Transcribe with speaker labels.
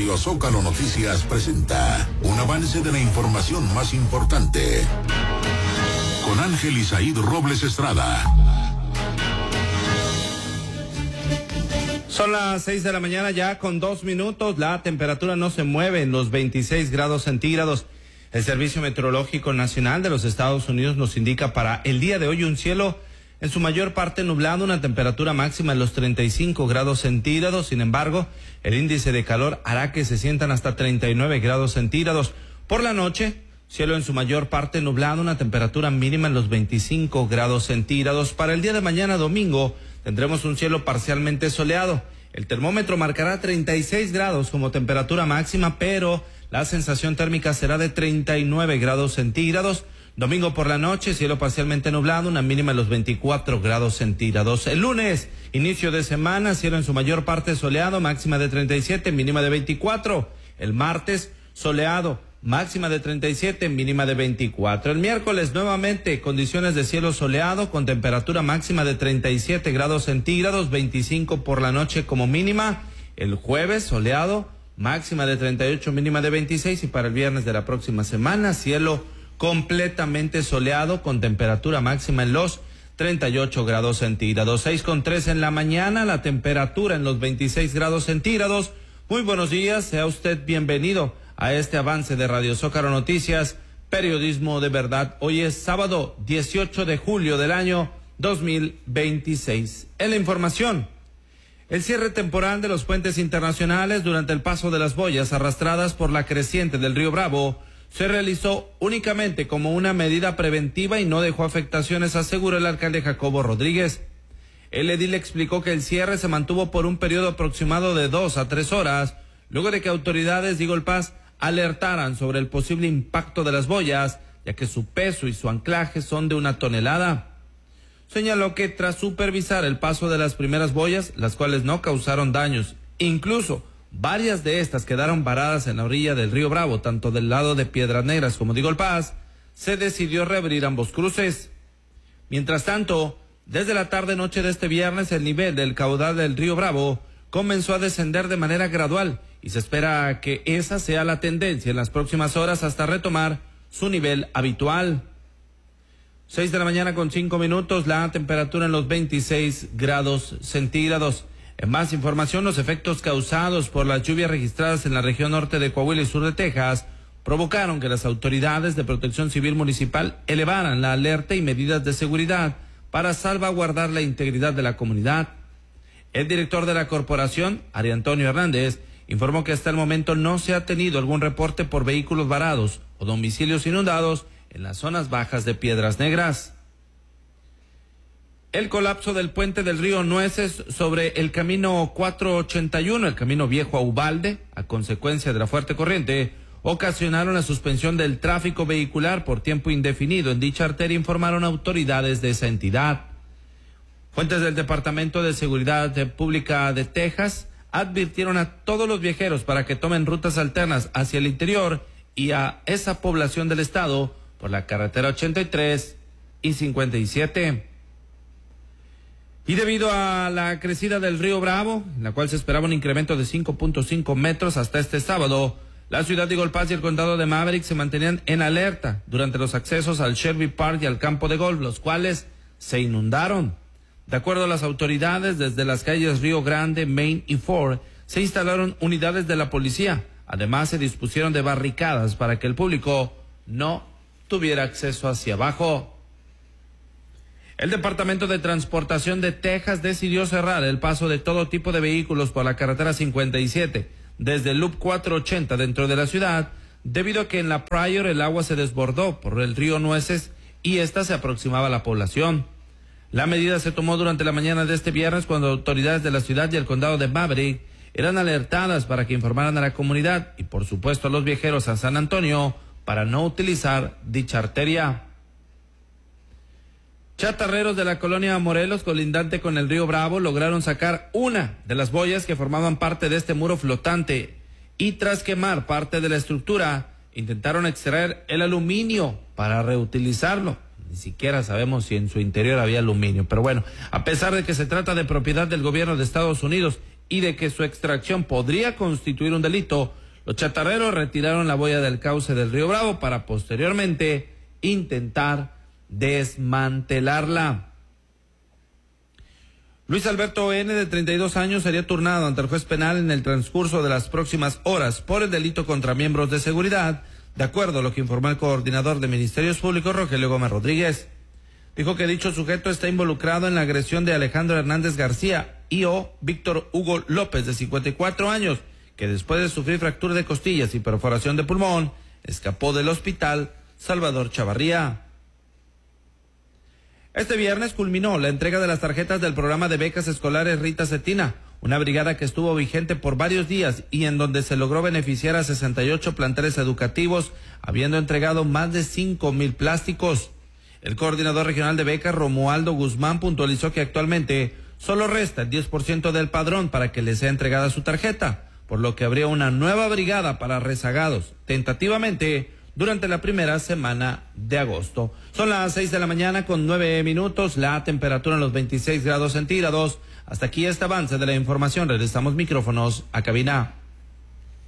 Speaker 1: Radio Zócalo Noticias presenta un avance de la información más importante. Con Ángel Isaíd Robles Estrada.
Speaker 2: Son las 6 de la mañana ya con 2 minutos. La temperatura no se mueve en los 26 grados centígrados. El Servicio Meteorológico Nacional de los Estados Unidos nos indica para el día de hoy un cielo en su mayor parte nublado, una temperatura máxima en los 35 grados centígrados. Sin embargo, el índice de calor hará que se sientan hasta 39 grados centígrados. Por la noche, cielo en su mayor parte nublado, una temperatura mínima en los 25 grados centígrados. Para el día de mañana domingo tendremos un cielo parcialmente soleado. El termómetro marcará 36 grados como temperatura máxima, pero la sensación térmica será de 39 grados centígrados. Domingo por la noche, cielo parcialmente nublado, una mínima en los 24 grados centígrados. El lunes, inicio de semana, cielo en su mayor parte soleado, máxima de 37, mínima de 24. El martes, soleado, máxima de 37, mínima de 24. El miércoles, nuevamente, condiciones de cielo soleado, con temperatura máxima de 37 grados centígrados, 25 por la noche como mínima. El jueves, soleado, máxima de 38, mínima de 26. Y para el viernes de la próxima semana, cielo completamente soleado, con temperatura máxima en los 38 grados centígrados. 6:03 en la mañana, la temperatura en los 26 grados centígrados. Muy buenos días, sea usted bienvenido a este avance de Radio Zócalo Noticias, periodismo de verdad. Hoy es sábado 18 de julio del año 2026. En la información, el cierre temporal de los puentes internacionales durante el paso de las boyas arrastradas por la creciente del río Bravo se realizó únicamente como una medida preventiva y no dejó afectaciones, aseguró el alcalde Jacobo Rodríguez. El edil explicó que el cierre se mantuvo por un periodo aproximado de 2 a 3 horas, luego de que autoridades de Igolpaz alertaran sobre el posible impacto de las boyas, ya que su peso y su anclaje son de 1 tonelada. Señaló que tras supervisar el paso de las primeras boyas, las cuales no causaron daños, incluso varias de estas quedaron varadas en la orilla del río Bravo, tanto del lado de Piedras Negras como de Igolpaz, se decidió reabrir ambos cruces. Mientras tanto, desde la tarde-noche de este viernes, el nivel del caudal del río Bravo comenzó a descender de manera gradual y se espera que esa sea la tendencia en las próximas horas hasta retomar su nivel habitual. 6 de la mañana con 5 minutos, la temperatura en los 26 grados centígrados. En más información, los efectos causados por las lluvias registradas en la región norte de Coahuila y sur de Texas provocaron que las autoridades de protección civil municipal elevaran la alerta y medidas de seguridad para salvaguardar la integridad de la comunidad. El director de la corporación, Ari Antonio Hernández, informó que hasta el momento no se ha tenido algún reporte por vehículos varados o domicilios inundados en las zonas bajas de Piedras Negras. El colapso del puente del río Nueces sobre el camino 481, el camino viejo a Uvalde, a consecuencia de la fuerte corriente, ocasionaron la suspensión del tráfico vehicular por tiempo indefinido en dicha arteria, informaron autoridades de esa entidad. Fuentes del Departamento de Seguridad Pública de Texas advirtieron a todos los viajeros para que tomen rutas alternas hacia el interior y a esa población del estado por la carretera 83 y 57. Y debido a la crecida del río Bravo, en la cual se esperaba un incremento de 5.5 metros hasta este sábado, la ciudad de Igolpaz y el condado de Maverick se mantenían en alerta durante los accesos al Shelby Park y al campo de golf, los cuales se inundaron. De acuerdo a las autoridades, desde las calles Río Grande, Main y Ford, se instalaron unidades de la policía. Además, se dispusieron de barricadas para que el público no tuviera acceso hacia abajo. El Departamento de Transportación de Texas decidió cerrar el paso de todo tipo de vehículos por la carretera 57 desde el Loop 480 dentro de la ciudad, debido a que en la Pryor el agua se desbordó por el río Nueces y esta se aproximaba a la población. La medida se tomó durante la mañana de este viernes cuando autoridades de la ciudad y el condado de Maverick eran alertadas para que informaran a la comunidad y por supuesto a los viajeros a San Antonio para no utilizar dicha arteria. Chatarreros de la colonia Morelos, colindante con el río Bravo, lograron sacar una de las boyas que formaban parte de este muro flotante y tras quemar parte de la estructura, intentaron extraer el aluminio para reutilizarlo. Ni siquiera sabemos si en su interior había aluminio, pero bueno, a pesar de que se trata de propiedad del gobierno de Estados Unidos y de que su extracción podría constituir un delito, los chatarreros retiraron la boya del cauce del río Bravo para posteriormente intentar desmantelarla. Luis Alberto N., de 32 años, sería turnado ante el juez penal en el transcurso de las próximas horas por el delito contra miembros de seguridad, de acuerdo a lo que informó el coordinador de Ministerios Públicos, Rogelio Gómez Rodríguez. Dijo que dicho sujeto está involucrado en la agresión de Alejandro Hernández García y Víctor Hugo López, de 54 años, que después de sufrir fractura de costillas y perforación de pulmón, escapó del hospital Salvador Chavarría. Este viernes culminó la entrega de las tarjetas del programa de becas escolares Rita Cetina, una brigada que estuvo vigente por varios días y en donde se logró beneficiar a 68 planteles educativos, habiendo entregado más de 5,000 plásticos. El coordinador regional de becas, Romualdo Guzmán, puntualizó que actualmente solo resta el 10% del padrón para que les sea entregada su tarjeta, por lo que habría una nueva brigada para rezagados, tentativamente durante la primera semana de agosto. Son las 6 de la mañana con 9 minutos, la temperatura en los 26 grados centígrados. Hasta aquí este avance de la información. Regresamos micrófonos a cabina.